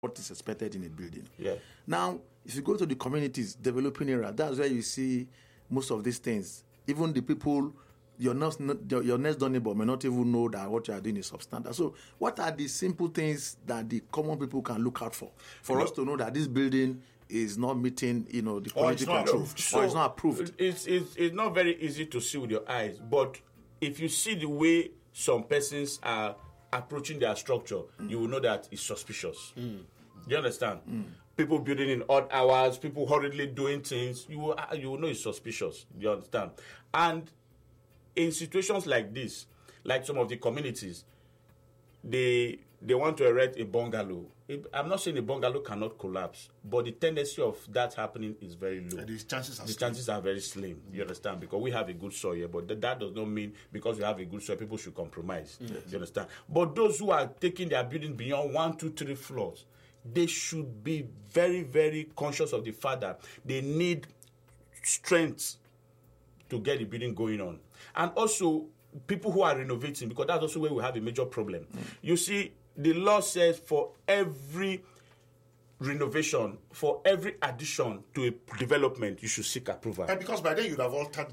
what is expected in a building. Yeah. Now, if you go to the communities, developing area, that's where you see most of these things. Even the people, your next door neighbor may not even know that what you are doing is substandard. So, what are the simple things that the common people can look out for us to know that this building is not meeting, the quality control, or it's not approved? It's not very easy to see with your eyes, but if you see the way some persons are approaching their structure, you will know that it's suspicious. Do you understand? People building in odd hours, people hurriedly doing things, you will know it's suspicious. Do you understand? And in situations like this, like some of the communities, they want to erect a bungalow. I'm not saying a bungalow cannot collapse, but the tendency of that happening is very low. And the chances are very slim. You understand? Because we have a good soil here, but that does not mean because we have a good soil, people should compromise. You understand? But those who are taking their building beyond 1, 2, 3 floors, they should be very, very conscious of the fact that they need strength to get the building going on. And also, people who are renovating, because that's also where we have a major problem. You see, the law says for every renovation, for every addition to a development, you should seek approval. And because by then you'd have altered